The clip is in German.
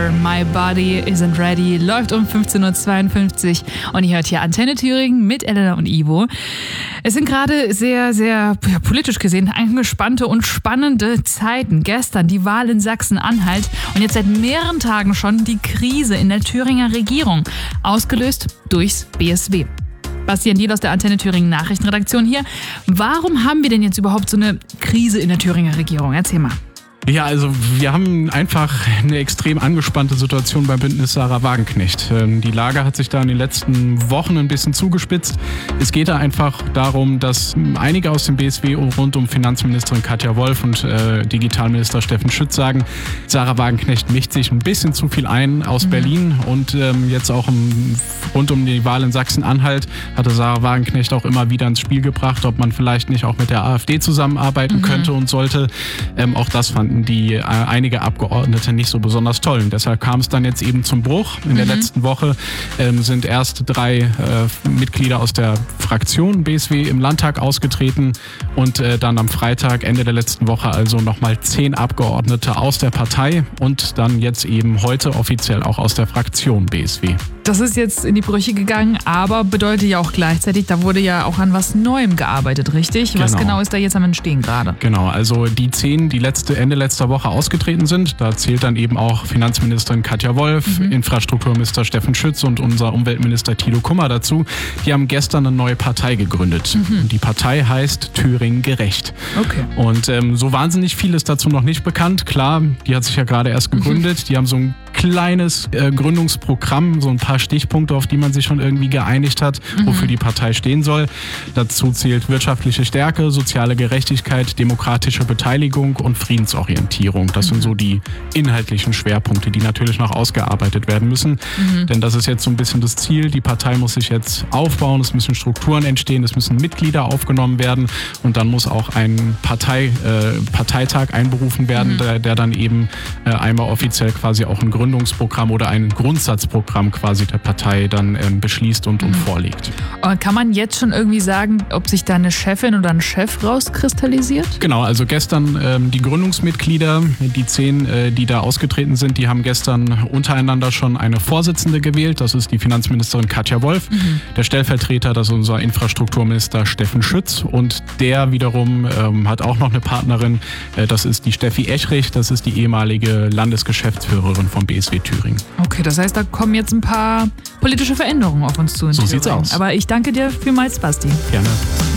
Weather, My Body Isn't Ready, läuft um 15.52 Uhr und ihr hört hier Antenne Thüringen mit Elena und Ivo. Es sind gerade sehr, sehr politisch gesehen angespannte und spannende Zeiten. Gestern die Wahl in Sachsen-Anhalt und jetzt seit mehreren Tagen schon die Krise in der Thüringer Regierung, ausgelöst durchs BSW. Bastian Diel aus der Antenne Thüringen Nachrichtenredaktion hier. Warum haben wir denn jetzt überhaupt so eine Krise in der Thüringer Regierung? Erzähl mal. Ja, also wir haben einfach eine extrem angespannte Situation beim Bündnis Sarah Wagenknecht. Die Lage hat sich da in den letzten Wochen ein bisschen zugespitzt. Es geht da einfach darum, dass einige aus dem BSW rund um Finanzministerin Katja Wolf und Digitalminister Steffen Schütz sagen, Sarah Wagenknecht mischt sich ein bisschen zu viel ein aus Berlin und jetzt auch rund um die Wahl in Sachsen-Anhalt hatte Sarah Wagenknecht auch immer wieder ins Spiel gebracht, ob man vielleicht nicht auch mit der AfD zusammenarbeiten könnte und sollte. Auch das fanden die einige Abgeordnete nicht so besonders toll. Und deshalb kam es dann jetzt eben zum Bruch. In der letzten Woche sind erst 3 Mitglieder aus der Fraktion BSW im Landtag ausgetreten und dann am Freitag, Ende der letzten Woche, also nochmal 10 Abgeordnete aus der Partei und dann jetzt eben heute offiziell auch aus der Fraktion BSW. Das ist jetzt in die Brüche gegangen, aber bedeutet ja auch gleichzeitig, da wurde ja auch an was Neuem gearbeitet, richtig? Genau. Was genau ist da jetzt am Entstehen gerade? Genau, also die 10, die Ende letzter Woche ausgetreten sind, da zählt dann eben auch Finanzministerin Katja Wolf, Infrastrukturminister Steffen Schütz und unser Umweltminister Thilo Kummer dazu. Die haben gestern eine neue Partei gegründet. Und die Partei heißt Thüringen gerecht. Okay. Und so wahnsinnig viel ist dazu noch nicht bekannt. Klar, die hat sich ja gerade erst gegründet. Die haben so ein kleines Gründungsprogramm, so ein paar Stichpunkte, auf die man sich schon irgendwie geeinigt hat, wofür die Partei stehen soll. Dazu zählt wirtschaftliche Stärke, soziale Gerechtigkeit, demokratische Beteiligung und Friedensorientierung. Das sind so die inhaltlichen Schwerpunkte, die natürlich noch ausgearbeitet werden müssen. Denn das ist jetzt so ein bisschen das Ziel. Die Partei muss sich jetzt aufbauen, es müssen Strukturen entstehen, es müssen Mitglieder aufgenommen werden und dann muss auch ein Parteitag einberufen werden, der dann eben einmal offiziell quasi auch ein Gründungsprogramm oder ein Grundsatzprogramm quasi der Partei dann beschließt und vorlegt. Kann man jetzt schon irgendwie sagen, ob sich da eine Chefin oder ein Chef rauskristallisiert? Genau, also gestern die Gründungsmitglieder, die 10, die da ausgetreten sind, die haben gestern untereinander schon eine Vorsitzende gewählt. Das ist die Finanzministerin Katja Wolf. Der Stellvertreter, das ist unser Infrastrukturminister Steffen Schütz. Und der wiederum hat auch noch eine Partnerin. Das ist die Steffi Echrich. Das ist die ehemalige Landesgeschäftsführerin vom BSW Thüringen. Okay, das heißt, da kommen jetzt ein paar politische Veränderungen auf uns zu. So sieht's aus. Aber ich danke dir vielmals, Basti. Gerne.